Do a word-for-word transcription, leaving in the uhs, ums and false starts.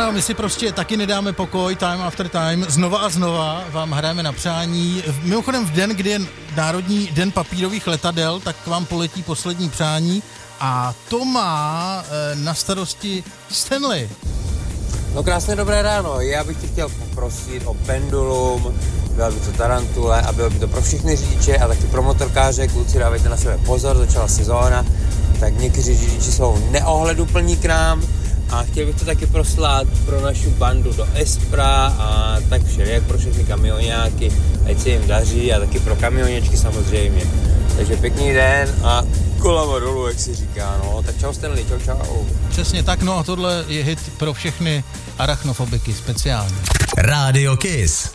ano, my si prostě taky nedáme pokoj, time after time, znova a znova vám hrajeme na přání. Mimochodem v den, kdy je Národní den papírových letadel, tak k vám poletí poslední přání a to má e, na starosti Stanley. No krásné dobré ráno, já bych tě chtěl poprosit o pendulum, byla by to tarantule a bylo by to pro všechny řidiče a taky pro motorkáře, kluci dávejte na sebe pozor, začala sezóna, tak někteří řidiči jsou neohleduplní k nám a chtěl bych to taky proslat pro naši bandu do Espra a tak všelijak pro všechny kamioňáky, ať se jim daří a taky pro kamioněčky samozřejmě. Takže pěkný den a kolama dolů, jak se říká, no. Tak čau Stanley, čau čau. Přesně tak, no a tohle je hit pro všechny arachnofobiky speciálně. Rádio Kiss.